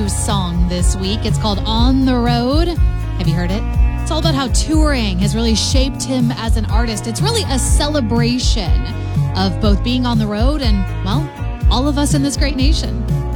new song this week. It's called On the Road. Have you heard it? It's all about how touring has really shaped him as an artist. It's really a celebration of both being on the road and, well, all of us in this great nation.